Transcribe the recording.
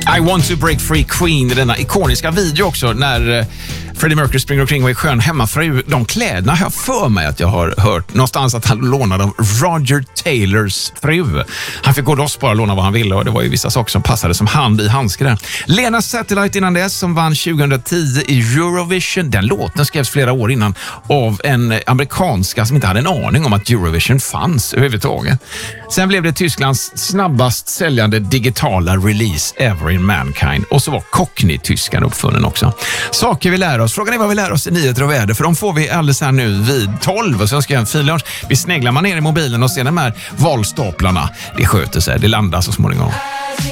I want to break free Queen, denna ikoniska video också när Freddie Mercury springer omkring och är skön hemmafru. De kläderna har jag för mig att jag har hört någonstans att han lånade av Roger Taylors fru. Han fick gå loss bara låna vad han ville och det var ju vissa saker som passade som hand i handskar. Lena Satellite innan dess som vann 2010 i Eurovision. Den låten skrevs flera år innan av en amerikanska som inte hade en aning om att Eurovision fanns överhuvudtaget. Sen blev det Tysklands snabbast säljande digitala release ever in mankind. Och så var Cockney-tyskan uppfunnen också. Saker vi lär oss. Frågan är vad vi lär oss i nyheter och väder. För de får vi alldeles här nu vid 12. Och sen ska jag en fin lunch. Vi sneglar man ner i mobilen och ser de här valstaplarna. Det sköter sig. Det landar så småningom.